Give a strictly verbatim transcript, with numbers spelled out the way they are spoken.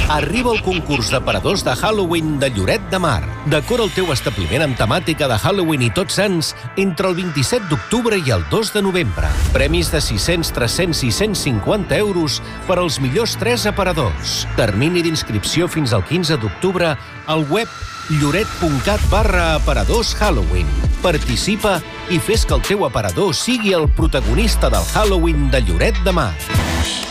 Arriba el concurs d'aparadors de Halloween de Lloret de Mar. Decora el teu establiment amb temàtica de Halloween i Tots Sants entre el vint-i-set d'octubre i el dos de novembre. Premis de sis-cents, tres-cents i cent cinquanta euros per als millors tres aparadors. Termini d'inscripció fins al quinze d'octubre al web lloret punt cat barra aparadors Halloween. Participa i fes que el teu aparador sigui el protagonista del Halloween de Lloret de Mar.